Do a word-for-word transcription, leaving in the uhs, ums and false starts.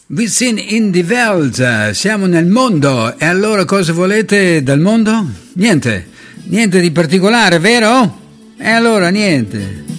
We sind in die Welt, siamo nel mondo. E allora cosa volete dal mondo? Niente, niente di particolare, vero? E allora niente.